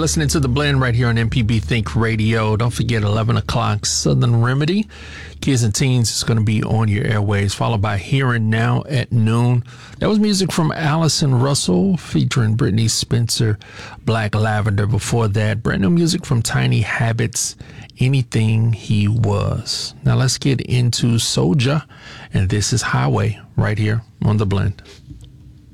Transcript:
You're listening to The Blend right here on MPB Think Radio. Don't forget 11 o'clock Southern Remedy. Kids and Teens is going to be on your airways, followed by Here and Now at noon. That was music from Allison Russell featuring Brittany Spencer, Black Lavender. Before that, brand new music from Tiny Habits, Anything He Was. Now let's get into Soulja, and this is Highway right here on The Blend.